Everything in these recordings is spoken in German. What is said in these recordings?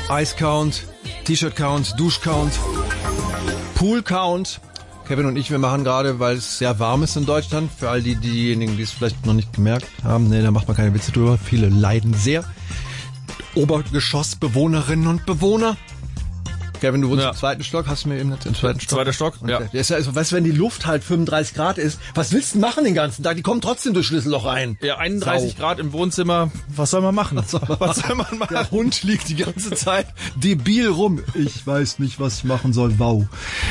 Eis-Count, T-Shirt-Count, Dusch-Count, Pool-Count. Kevin und ich, wir machen gerade, weil es sehr warm ist in Deutschland, für all diejenigen, die es vielleicht noch nicht gemerkt haben, da macht man keine Witze drüber, viele leiden sehr. Obergeschossbewohnerinnen und Bewohner. Kevin, du wohnst im zweiten Stock, hast du mir eben im zweiten Stock? Zweiter Stock, ja. Ist ja also, weißt du, wenn die Luft halt 35 Grad ist, was willst du machen den ganzen Tag? Die kommen trotzdem durch Schlüsselloch rein. Ja, 31 Grad im Wohnzimmer, was soll man machen? Was soll man machen? Der Hund liegt die ganze Zeit debil rum. Ich weiß nicht, was ich machen soll, wow.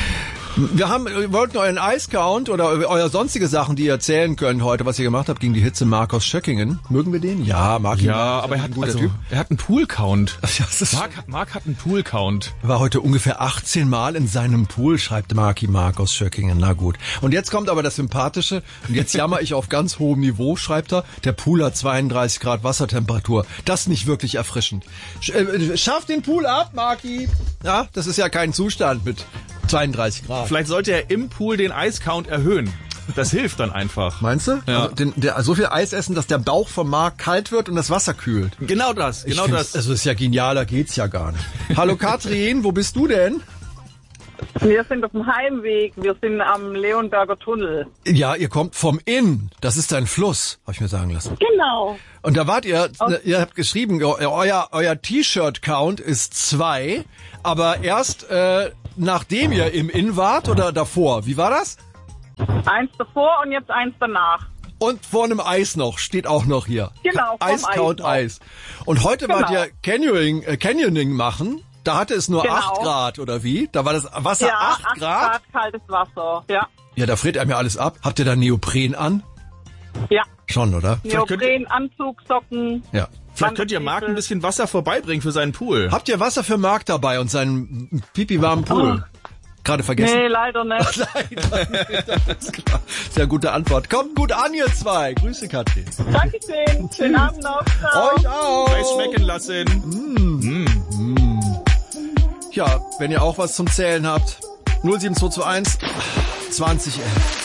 Wir wollten euren Eis-Count oder euer sonstige Sachen, die ihr erzählen könnt heute, was ihr gemacht habt gegen die Hitze, Mark aus Schöckingen. Mögen wir den? Ja, Mark. Ja, aber er hat einen Pool-Count. Ja, Mark hat einen Pool-Count. War heute ungefähr 18 Mal in seinem Pool, schreibt Mark aus Schöckingen. Na gut. Und jetzt kommt aber das Sympathische. Und jetzt jammer ich auf ganz hohem Niveau, schreibt er. Der Pool hat 32 Grad Wassertemperatur. Das ist nicht wirklich erfrischend. Schaff den Pool ab, Marki. Ja, das ist ja kein Zustand mit 32 Grad. Vielleicht sollte er im Pool den Eiscount erhöhen. Das hilft dann einfach. Meinst du? Ja. Also so viel Eis essen, dass der Bauch vom Mark kalt wird und das Wasser kühlt. Genau das. Also ist ja genialer geht's ja gar nicht. Hallo Katrin, wo bist du denn? Wir sind auf dem Heimweg. Wir sind am Leonberger Tunnel. Ja, ihr kommt vom Inn. Das ist ein Fluss, habe ich mir sagen lassen. Genau. Und da wart ihr habt geschrieben, euer T-Shirt-Count ist 2, aber erst nachdem ihr im Inn wart oder davor? Wie war das? 1 davor und jetzt 1 danach. Und vor einem Eis noch, steht auch noch hier. Genau, vom Eis-Count Eis. Und heute wart ihr Canyoning machen. Da hatte es nur 8 Grad, oder wie? Da war das Wasser 8 Grad? 8 Grad kaltes Wasser, ja. Ja, da friert einem ja alles ab. Habt ihr da Neopren an? Ja. Schon, oder? Neopren, Anzug, Socken. Ja. Vielleicht könnt ihr Marc ein bisschen Wasser vorbeibringen für seinen Pool. Habt ihr Wasser für Marc dabei und seinen pipi-warmen Pool? Gerade vergessen? Nee, leider nicht. Leider nicht. Alles klar. Sehr gute Antwort. Kommt gut an, ihr zwei. Grüße, Katrin. Dankeschön. Schönen Abend noch. Ciao. Euch auch. Eis schmecken lassen. Ja, wenn ihr auch was zum Zählen habt, 07221 2011.